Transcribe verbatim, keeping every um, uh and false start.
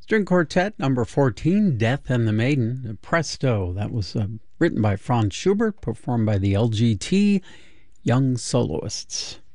String Quartet number fourteen, Death and the Maiden, Presto. That was uh, written by Franz Schubert, performed by the L G T Young Soloists.